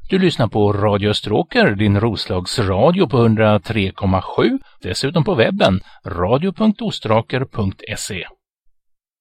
Du lyssnar på Radio Österåker, din Roslagsradio på 103,7. Dessutom på webben radio.ostraker.se.